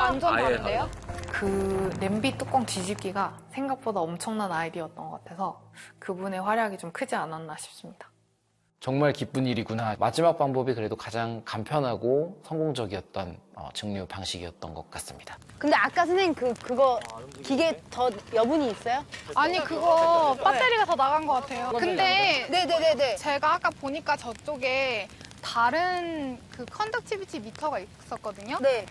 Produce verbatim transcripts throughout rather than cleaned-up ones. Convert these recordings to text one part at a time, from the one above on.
완전 아예 다른데요? 그 냄비 뚜껑 뒤집기가 생각보다 엄청난 아이디어였던 것 같아서 그분의 활약이 좀 크지 않았나 싶습니다. 정말 기쁜 일이구나. 마지막 방법이 그래도 가장 간편하고 성공적이었던 어, 증류 방식이었던 것 같습니다. 근데 아까 선생님 그, 그거 기계 더 여분이 있어요? 아니 그거 배터리가 더 나간 것 같아요. 근데 네네네네. 제가 아까 보니까 저쪽에 다른 그 컨덕티비티 미터가 있었거든요. 네.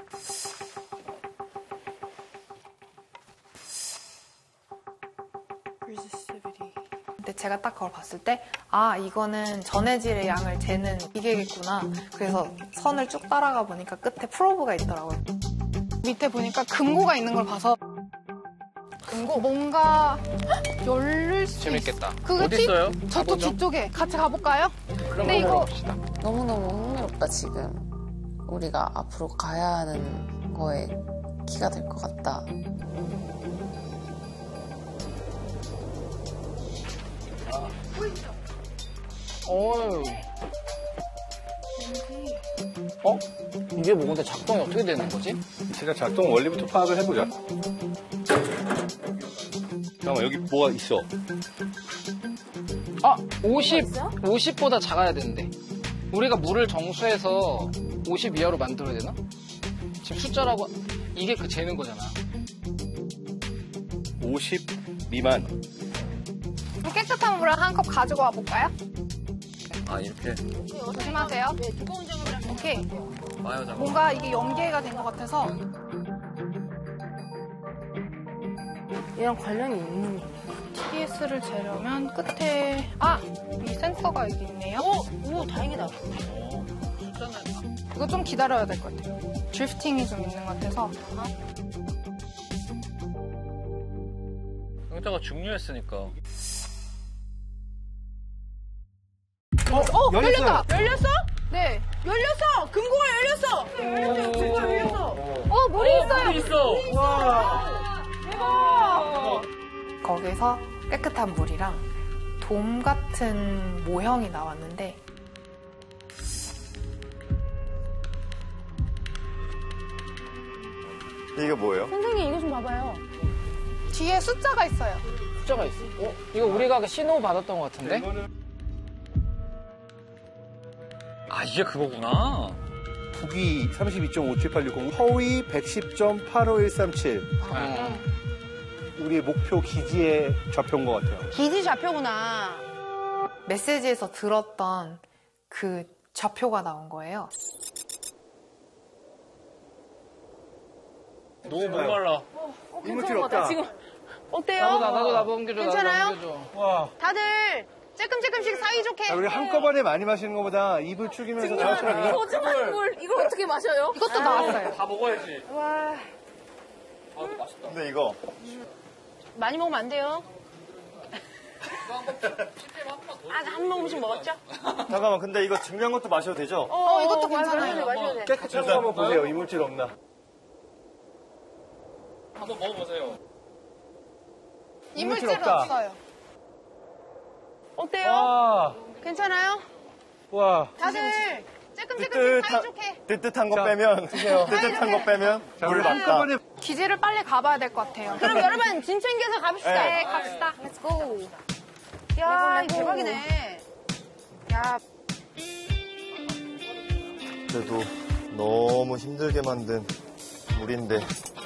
근데 제가 딱 그걸 봤을 때 아 이거는 전해질의 양을 재는 기계겠구나. 그래서 선을 쭉 따라가 보니까 끝에 프로브가 있더라고요. 밑에 보니까 금고가 있는 걸 봐서 금고? 뭔가 열릴 수 재밌겠다. 있... 그게 어디 있어요? 저쪽 가보죠. 뒤쪽에 같이 가볼까요? 그럼 근데 이거 이거 봅시다. 너무너무 흥미롭다, 지금. 우리가 앞으로 가야 하는 거에 키가 될 것 같다. 어휴. 어? 이게 뭐 근데 작동이 어떻게 되는 거지? 제가 작동 원리부터 파악을 해보자. 잠깐만, 여기 뭐가 있어. 아, 오십, 오십보다 작아야 되는데. 우리가 물을 정수해서 오십 이하로 만들어야 되나? 지금 숫자라고, 이게 그 재는 거잖아. 오십 미만. 그럼 깨끗한 물을 한 컵 가지고 와볼까요? 아, 이렇게. 조심하세요. 오케이. 와요, 잠깐만. 뭔가 이게 연계가 된 것 같아서 이런 관련이 있는 거. 티비에스를 재려면 끝에 아! 이 센서가 여기 있네요. 오, 오 다행이다. 이거 좀 기다려야 될 것 같아요. 드리프팅이 좀 있는 것 같아서. 여기다가 중류했으니까. 어, 어 열렸다! 열렸어? 네. 열렸어! 금고가 열렸어! 열렸어, 금고가 열렸어! 어, 물이 있어요! 물이 있어! 와! 대박! 거기서 깨끗한 물이랑 돔 같은 모형이 나왔는데 이게 뭐예요? 선생님 이거 좀 봐봐요. 뒤에 숫자가 있어요. 숫자가 있어. 어? 이거 우리가 그 신호 받았던 것 같은데? 아, 이게 그거구나. 북위 삼십이 점 오칠팔육공, 서위 백십 점 팔오일삼칠. 어. 우리의 목표 기지의 좌표인 것 같아요. 기지 좌표구나. 메시지에서 들었던 그 좌표가 나온 거예요. 너무 목말라. 이물질 없다. 지금 어때요? 나도, 나, 나도 나도 옮겨줘. 괜찮아요? 나도 옮겨줘. 와. 다들 조금조금씩 사이좋게. 아, 우리 한꺼번에 많이 마시는 것보다 입을 축이면서 저처럼 이거 소중한 물 이걸 어떻게 마셔요? 이것도 나왔어요. 다 먹어야지. 와, 아, 맛있다. 근데 이거 많이 먹으면 안 돼요. 아, 한 모금씩 먹었죠? 잠깐만 근데 이거 증류한 것도 마셔도 되죠? 어, 이것도 마셔도 돼, 괜찮아요. 마셔도 돼. 깨끗한 거 한번 보세요. 이물질 없나. 한번 먹어보세요. 이물질 없다. 없어요. 어때요? 와. 괜찮아요? 와. 다들 조금조금씩 뜨뜻한, 사이좋게. 뜨뜻한 거 빼면 뜨뜻한 거 빼면 물 많다. 한꺼번에 기지를 빨리 가봐야 될 것 같아요. 그럼 여러분 짐 챙겨서 갑시다. 네, 갑시다. Let's go. 야, 이거 대박이네. 야, 그래도 너무 힘들게 만든 물인데